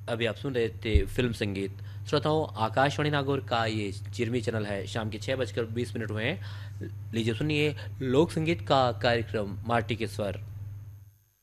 अभी आप सुन रहे थे फिल्म संगीत। श्रोताओं, आकाशवाणी नागौर का ये चिरमी चैनल है। शाम के 6:20 हुए हैं। लीजिए सुनिए लोक संगीत का कार्यक्रम माटी के स्वर।